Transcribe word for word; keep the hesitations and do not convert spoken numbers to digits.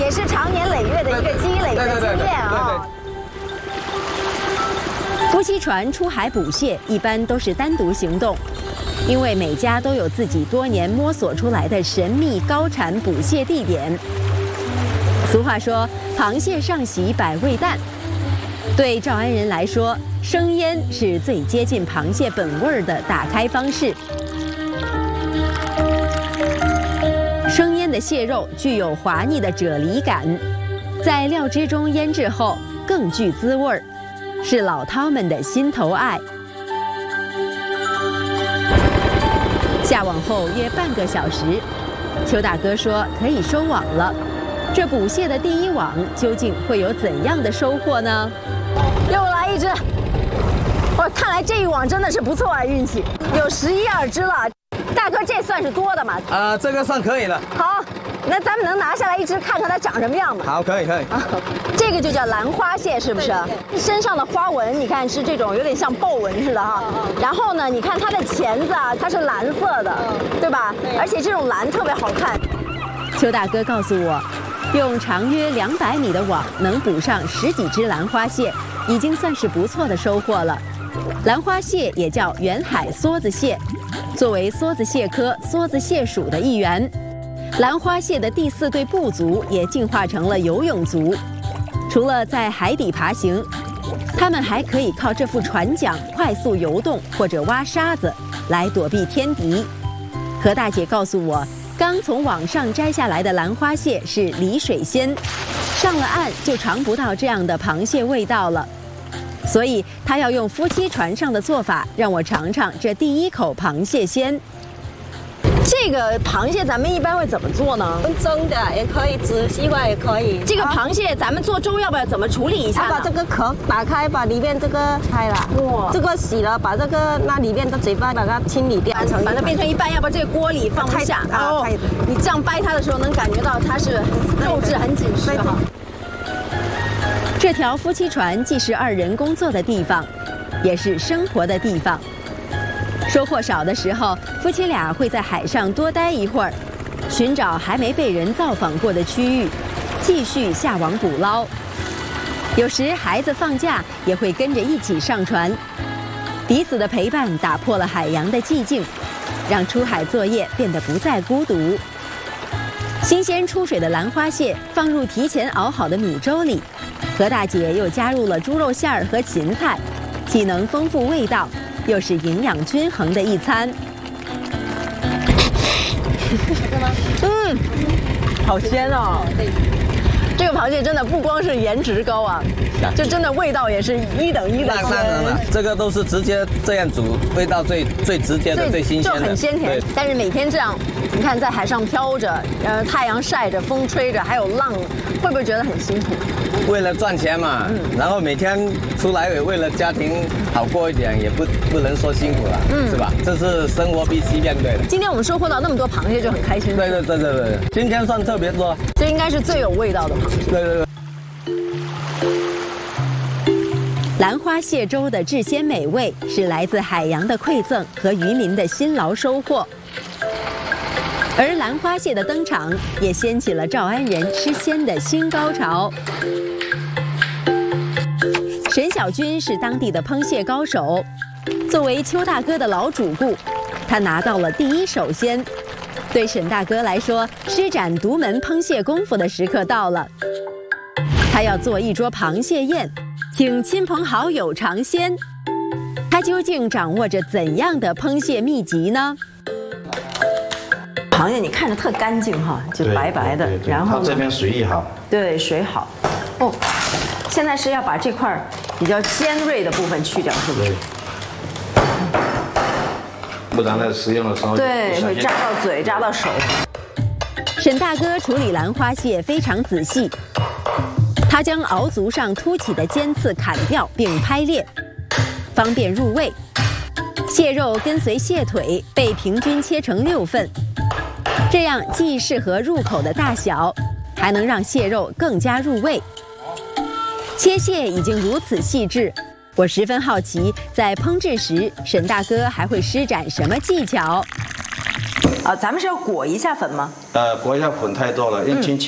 也是长年累月的一个积累的经验啊。 夫妻船出海捕蟹一般都是单独行动，因为每家都有自己多年摸索出来的神秘高产捕蟹地点。俗话说，螃蟹上洗百味淡。对赵安人来说，生腌是最接近螃蟹本味的打开方式。生腌的蟹肉具有滑腻的啫喱感，在料汁中腌制后更具滋味儿，是老饕们的心头爱。下网后约半个小时，邱大哥说可以收网了。这捕蟹的第一网究竟会有怎样的收获呢？ 又来一只！哇，看来这一网真的是不错啊，运气有十一二只了。大哥，这算是多的吗？ 啊、呃，这个算可以了。 好，那咱们能拿下来一只，看看它长什么样吗？ 好，可以可以。啊， 这个就叫兰花蟹，是不是？身上的花纹，你看是这种有点像豹纹似的哈。然后呢，你看它的钳子啊，它是蓝色的，对吧？而且这种蓝特别好看。 邱大哥告诉我，用长约两百米的网能捕上十几只兰花蟹，已经算是不错的收获了。兰花蟹也叫远海梭子蟹，作为梭子蟹科梭子蟹属的一员，兰花蟹的第四对部族也进化成了游泳族。除了在海底爬行，它们还可以靠这副船桨快速游动或者挖沙子来躲避天敌。何大姐告诉我，刚从网上摘下来的兰花蟹是离水鲜，上了岸就尝不到这样的螃蟹味道了。所以她要用夫妻船上的做法，让我尝尝这第一口螃蟹鲜。 这个螃蟹咱们一般会怎么做呢？ 蒸的也可以，煮西瓜也可以。 这个螃蟹咱们做粥要不要怎么处理一下呢？ 把这个壳打开，把里面这个拆了。哇，这个洗了，把这个那里面的嘴巴把它清理掉， 把它变成一半，要不然这个锅里放不下。哦，你这样掰它的时候，能感觉到它是肉质很紧实哈。 这条夫妻船既是二人工作的地方，也是生活的地方。收获少的时候，夫妻俩会在海上多待一会儿，寻找还没被人造访过的区域，继续下网捕捞。有时孩子放假也会跟着一起上船，彼此的陪伴打破了海洋的寂静，让出海作业变得不再孤独。新鲜出水的兰花蟹放入提前熬好的米粥里，何大姐又加入了猪肉馅儿和芹菜，既能丰富味道，又是营养均衡的一餐。 嗯，好鲜哦！这个螃蟹真的不光是颜值高啊，就真的味道也是一等一的鲜。 这个都是直接这样煮，味道最最直接的、最新鲜的， 就很鲜甜。但是每天这样，你看在海上飘着，呃，太阳晒着，风吹着，还有浪，会不会觉得很辛苦？ 为了赚钱嘛，嗯、然后每天出来也为了家庭好过一点，也不不能说辛苦了，嗯，是吧？这是生活必须面对的。 今天我们收获到那么多螃蟹，就很开心。 对对对对对，今天算特别多。 这应该是最有味道的螃蟹。 对对对。 兰花蟹粥的质鲜美味，是来自海洋的馈赠和渔民的辛劳收获。而兰花蟹的登场，也掀起了赵安人吃鲜的新高潮。沈小军是当地的烹蟹高手，作为邱大哥的老主顾，他拿到了第一手鲜。对沈大哥来说，施展独门烹蟹功夫的时刻到了。他要做一桌螃蟹宴，请亲朋好友尝鲜。他究竟掌握着怎样的烹蟹秘籍呢？ 螃蟹你看着特干净哈，就白白的，然后这边水也好， 对，水好。哦，现在是要把这块比较尖锐的部分去掉，是不是？ 不然在食用的时候对会扎到嘴，扎到手。 沈大哥处理兰花蟹非常仔细，他将螯足上凸起的尖刺砍掉并拍裂，方便入味。蟹肉跟随蟹腿被平均切成六份，这样既适合入口的大小，还能让蟹肉更加入味。切蟹已经如此细致，我十分好奇，在烹制时，沈大哥还会施展什么技巧？ 啊，咱们是要裹一下粉吗？ 呃，裹一下粉太多了，用轻轻。